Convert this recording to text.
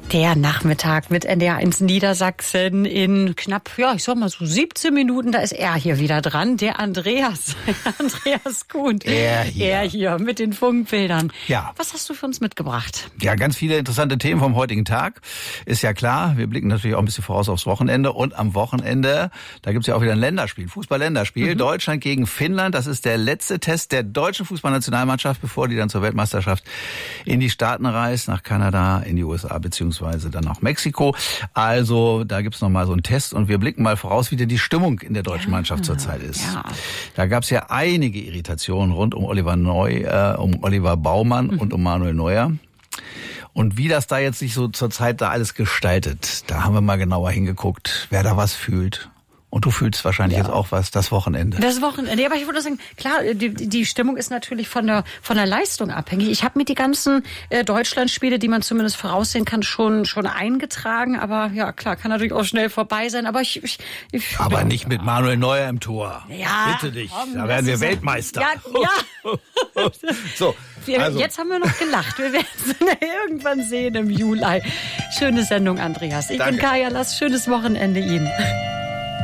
Der Nachmittag mit NDR1 Niedersachsen in knapp, ich sag mal so 17 Minuten, da ist er hier wieder dran, der Andreas Kuhn. Er hier mit den Funkbildern. Ja. Was hast du für uns mitgebracht? Ja, ganz viele interessante Themen vom heutigen Tag. Ist ja klar, wir blicken natürlich auch ein bisschen voraus aufs Wochenende. Und am Wochenende, da gibt's ja auch wieder ein Länderspiel, Fußball-Länderspiel. Deutschland gegen Finnland, das ist der letzte Test der deutschen Fußballnationalmannschaft, bevor die dann zur Weltmeisterschaft in die Staaten reist, nach Kanada, in die USA beziehungsweise dann nach Mexiko. Also da gibt's noch mal so einen Test und wir blicken mal voraus, wie denn die Stimmung in der deutschen Mannschaft zurzeit ist. Ja. Da gab's ja einige Irritationen rund um Oliver Baumann und um Manuel Neuer. Und wie das da jetzt sich so zurzeit da alles gestaltet, da haben wir mal genauer hingeguckt, wer da was fühlt. Und du fühlst wahrscheinlich jetzt auch was, das Wochenende. Das Wochenende, aber ich würde sagen, klar, die Stimmung ist natürlich von der Leistung abhängig. Ich habe mir die ganzen Deutschlandspiele, die man zumindest voraussehen kann, schon eingetragen. Aber ja, klar, kann natürlich auch schnell vorbei sein. Aber aber nicht mit Manuel Neuer im Tor. Ja, bitte dich, da werden wir Weltmeister. Ja. So. Also. Jetzt haben wir noch gelacht. Wir werden es irgendwann sehen im Juli. Schöne Sendung, Andreas. Ich bin Kaya Lass. Schönes Wochenende Ihnen.